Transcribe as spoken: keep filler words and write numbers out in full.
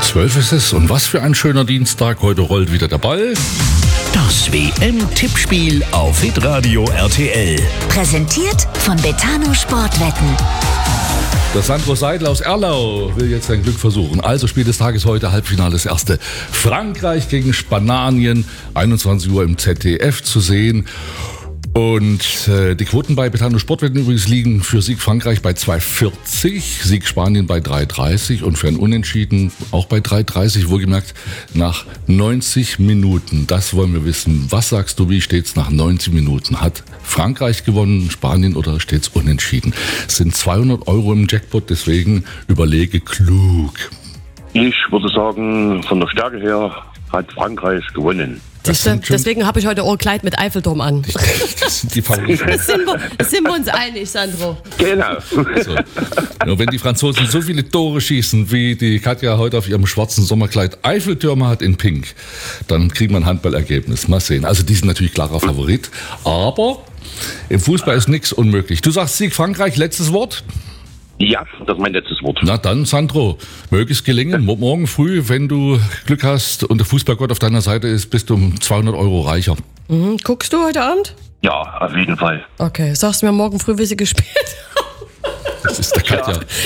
zwölf ist es und was für ein schöner Dienstag. Heute rollt wieder der Ball. Das W M-Tippspiel auf Hitradio R T L. Präsentiert von Betano Sportwetten. Der Sandro Seidel aus Erlau will jetzt sein Glück versuchen. Also Spiel des Tages heute, Halbfinale das erste. Frankreich gegen Spanien, einundzwanzig Uhr im Z D F zu sehen. Und äh, die Quoten bei Betano Sportwetten übrigens liegen für Sieg Frankreich bei zwei vierzig, Sieg Spanien bei drei dreißig und für ein Unentschieden auch bei drei dreißig, wohlgemerkt nach neunzig Minuten. Das wollen wir wissen. Was sagst du, wie steht's nach neunzig Minuten? Hat Frankreich gewonnen, Spanien oder steht's unentschieden? Es sind zweihundert Euro im Jackpot, deswegen überlege klug. Ich würde sagen, von der Stärke her hat Frankreich gewonnen. Siehste, deswegen habe ich heute auch ein Kleid mit Eiffelturm an. Das sind die Favoriten. Das sind wir, das sind wir uns einig, Sandro. Genau. So. Nur wenn die Franzosen so viele Tore schießen, wie die Katja heute auf ihrem schwarzen Sommerkleid Eiffeltürme hat in Pink, dann kriegen wir ein Handballergebnis. Mal sehen. Also die sind natürlich klarer Favorit. Aber im Fußball ist nichts unmöglich. Du sagst Sieg Frankreich, letztes Wort? Ja, das ist mein letztes Wort. Na dann, Sandro, möge es gelingen. Morgen früh, wenn du Glück hast und der Fußballgott auf deiner Seite ist, bist du um zweihundert Euro reicher. Mhm. Guckst du heute Abend? Ja, auf jeden Fall. Okay, sagst du mir morgen früh, wie sie gespielt haben? Das ist der Katja.